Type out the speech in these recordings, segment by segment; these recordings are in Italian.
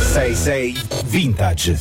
6-6 Vintage.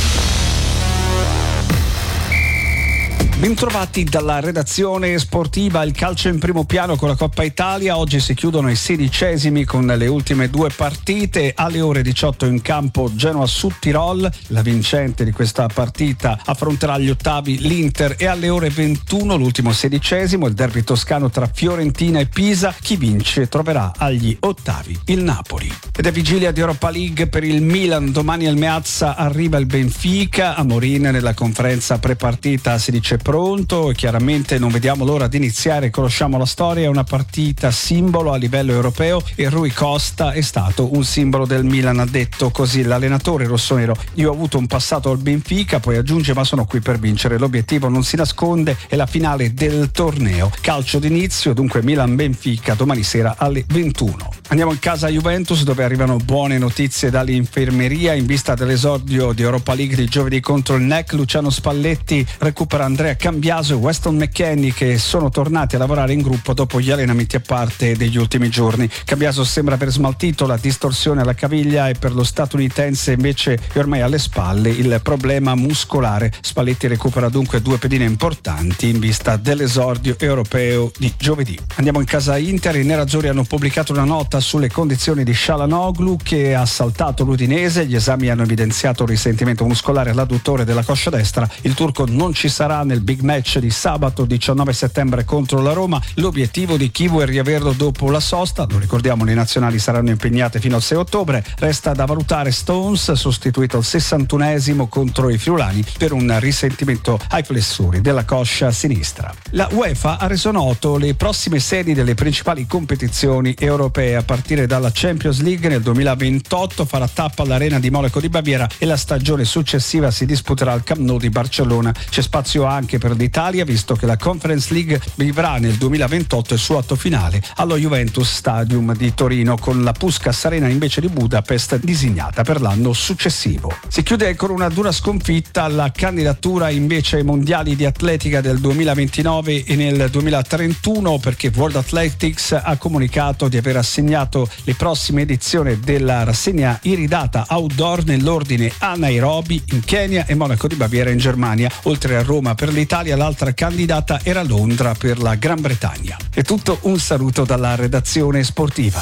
Bentrovati dalla redazione sportiva. Il calcio in primo piano con la Coppa Italia. Oggi si chiudono i 16esimi con le ultime due partite. Alle ore 18 in campo Genoa Sud Tirol. La vincente di questa partita affronterà gli ottavi l'Inter, e alle ore 21 l'ultimo 16esimo, il derby toscano tra Fiorentina e Pisa. Chi vince troverà agli ottavi il Napoli. Ed è vigilia di Europa League per il Milan. Domani al Meazza arriva il Benfica. Amorin nella conferenza prepartita si dice pronto, e chiaramente non vediamo l'ora di iniziare. Conosciamo la storia, è una partita simbolo a livello europeo e Rui Costa è stato un simbolo del Milan, ha detto così l'allenatore rossonero. Io ho avuto un passato al Benfica, poi aggiunge, ma sono qui per vincere, l'obiettivo non si nasconde, è la finale del torneo. Calcio d'inizio, dunque Milan-Benfica domani sera alle 21. Andiamo in casa Juventus, dove arrivano buone notizie dall'infermeria in vista dell'esordio di Europa League di giovedì contro il NEC. Luciano Spalletti recupera Andrea Cambiaso e Weston McKennie, che sono tornati a lavorare in gruppo dopo gli allenamenti a parte degli ultimi giorni. Cambiaso sembra aver smaltito la distorsione alla caviglia, e per lo statunitense invece è ormai alle spalle il problema muscolare. Spalletti recupera dunque due pedine importanti in vista dell'esordio europeo di giovedì. Andiamo in casa Inter. I nerazzurri hanno pubblicato una nota sulle condizioni di Çalhanoğlu, che ha saltato l'Udinese. Gli esami hanno evidenziato un risentimento muscolare all'adduttore della coscia destra. Il turco non ci sarà nel big match di sabato 19 settembre contro la Roma. L'obiettivo di Chivu è riaverlo dopo la sosta. Lo ricordiamo, le nazionali saranno impegnate fino al 6 ottobre. Resta da valutare Stones, sostituito al 61esimo contro i friulani per un risentimento ai flessori della coscia sinistra. La UEFA ha reso noto le prossime sedi delle principali competizioni europee. A partire dalla Champions League nel 2028 farà tappa all'Arena di Monaco di Baviera, e la stagione successiva si disputerà al Camp Nou di Barcellona. C'è spazio anche per l'Italia, visto che la Conference League vivrà nel 2028 il suo atto finale allo Juventus Stadium di Torino, con la Puskás Arena invece di Budapest designata per l'anno successivo. Si chiude con una dura sconfitta alla candidatura invece ai mondiali di atletica del 2029 e nel 2031, perché World Athletics ha comunicato di aver assegnato le prossime edizioni della rassegna iridata outdoor nell'ordine a Nairobi in Kenya e Monaco di Baviera in Germania. Oltre a Roma per l'Italia, l'altra candidata era Londra per la Gran Bretagna. È tutto, un saluto dalla redazione sportiva.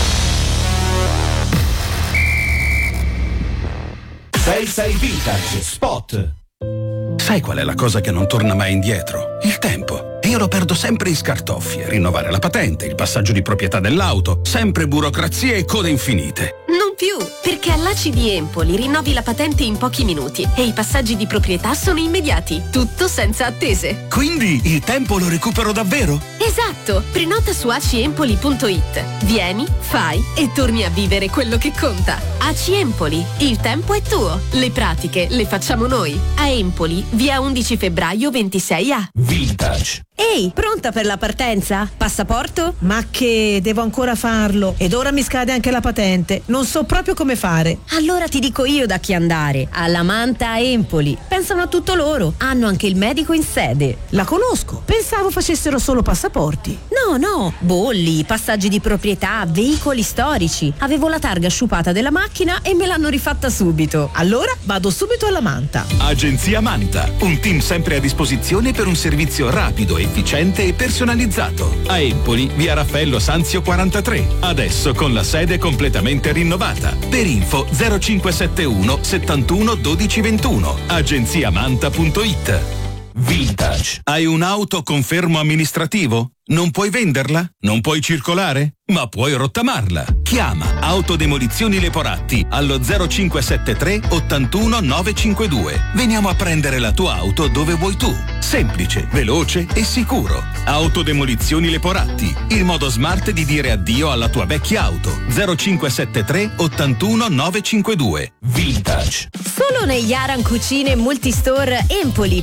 6-6 Vintage Spot. Sai qual è la cosa che non torna mai indietro? Il tempo. E io lo perdo sempre in scartoffie. Rinnovare la patente, il passaggio di proprietà dell'auto, sempre burocrazie e code infinite. Non più, perché all'ACD Empoli rinnovi la patente in pochi minuti e i passaggi di proprietà sono immediati, tutto senza attese. Quindi il tempo lo recupero davvero? Esatto, prenota su aciempoli.it. Vieni, fai e torni a vivere quello che conta. ACI Empoli, il tempo è tuo, le pratiche le facciamo noi. A Empoli, via 11 febbraio 26A. Vintage. Ehi, pronta per la partenza? Passaporto? Ma che, devo ancora farlo. Ed ora mi scade anche la patente. Non so proprio come fare. Allora ti dico io da chi andare. Alla Manta a Empoli. Pensano a tutto loro. Hanno anche il medico in sede. La conosco. Pensavo facessero solo passaporti. No. Bolli, passaggi di proprietà, veicoli storici. Avevo la targa sciupata della macchina e me l'hanno rifatta subito. Allora vado subito alla Manta. Agenzia Manta. Un team sempre a disposizione per un servizio rapido, efficiente e personalizzato. A Empoli, via Raffaello Sanzio 43. Adesso con la sede completamente rinnovata. Per info 0571 71 12 21. agenziamanta.it. Vintage. Hai un'auto con fermo amministrativo? Non puoi venderla? Non puoi circolare? Ma puoi rottamarla. Chiama Autodemolizioni Leporatti allo 0573 81 952. Veniamo a prendere la tua auto dove vuoi tu. Semplice, veloce e sicuro. Autodemolizioni Leporatti, il modo smart di dire addio alla tua vecchia auto. 0573 81 952. Vintage. Solo negli Aran Cucine Multistore Empoli